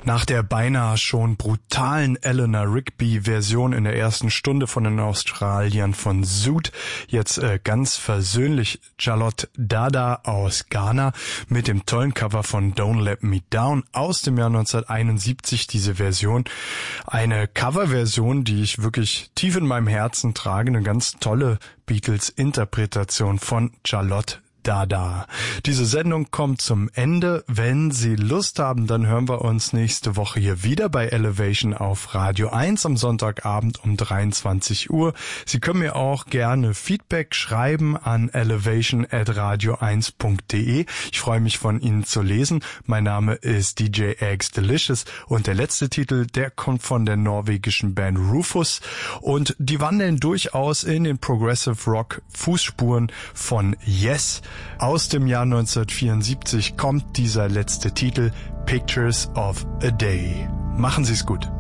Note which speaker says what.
Speaker 1: Nach der beinahe schon brutalen Eleanor Rigby-Version in der ersten Stunde von den Australiern von Zoot, jetzt ganz versöhnlich Charlotte Dada aus Ghana mit dem tollen Cover von Don't Let Me Down aus dem Jahr 1971, diese Version. Eine Coverversion, die ich wirklich tief in meinem Herzen trage, eine ganz tolle Beatles-Interpretation von Charlotte Dada. Diese Sendung kommt zum Ende. Wenn Sie Lust haben, dann hören wir uns nächste Woche hier wieder bei Elevation auf Radio 1 am Sonntagabend um 23 Uhr. Sie können mir auch gerne Feedback schreiben an elevation@radio1.de. Ich freue mich, von Ihnen zu lesen. Mein Name ist DJ Eggs Delicious und der letzte Titel, der kommt von der norwegischen Band Rufus und die wandeln durchaus in den Progressive Rock Fußspuren von Yes. Aus dem Jahr 1974 kommt dieser letzte Titel, Pictures of a Day. Machen Sie es gut.